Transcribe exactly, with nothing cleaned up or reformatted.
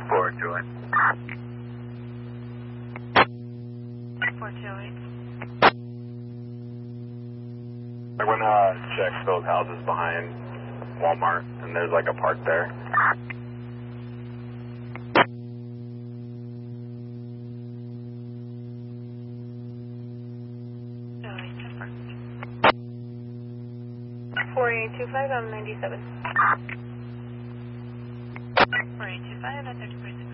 four two eight. four two eight. I went to check those houses behind Walmart, and there's like a park there. four eight two five on ninety-seven. four eight two five at thirty point six.